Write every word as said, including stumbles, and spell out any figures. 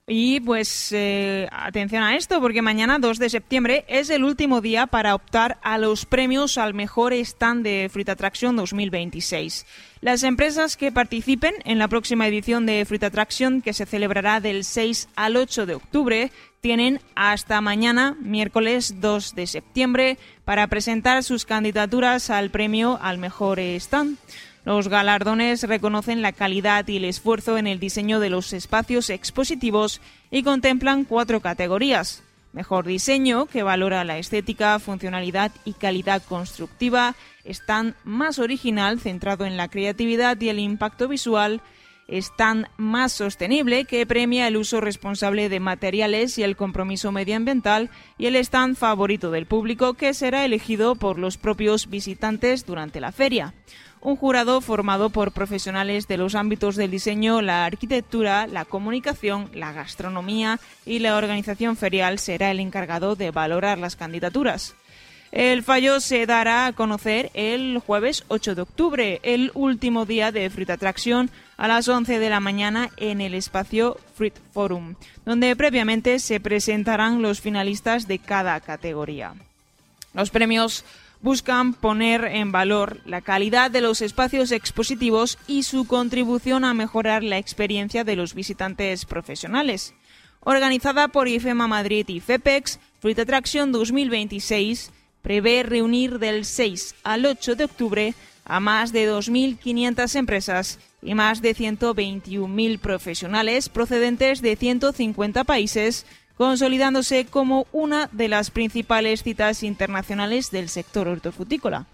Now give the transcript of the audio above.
Y pues eh, atención a esto, porque mañana dos de septiembre es el último día para optar a los premios al mejor stand de Fruit Attraction dos mil veintiséis. Las empresas que participen en la próxima edición de Fruit Attraction, que se celebrará del seis al ocho de octubre, tienen hasta mañana, miércoles dos de septiembre, para presentar sus candidaturas al premio al mejor stand. Los galardones reconocen la calidad y el esfuerzo en el diseño de los espacios expositivos y contemplan cuatro categorías. Mejor diseño, que valora la estética, funcionalidad y calidad constructiva. Stand más original, centrado en la creatividad y el impacto visual. Stand más sostenible, que premia el uso responsable de materiales y el compromiso medioambiental. Y el stand favorito del público, que será elegido por los propios visitantes durante la feria. Un jurado formado por profesionales de los ámbitos del diseño, la arquitectura, la comunicación, la gastronomía y la organización ferial será el encargado de valorar las candidaturas. El fallo se dará a conocer el jueves ocho de octubre, el último día de Fruit Attraction, a las once de la mañana en el espacio Fruit Forum, donde previamente se presentarán los finalistas de cada categoría. Los premios buscan poner en valor la calidad de los espacios expositivos y su contribución a mejorar la experiencia de los visitantes profesionales. Organizada por IFEMA Madrid y FEPEX, Fruit Attraction dos mil veintiséis prevé reunir del seis al ocho de octubre a más de dos mil quinientas empresas y más de ciento veintiún mil profesionales procedentes de ciento cincuenta países, consolidándose como una de las principales citas internacionales del sector hortofrutícola.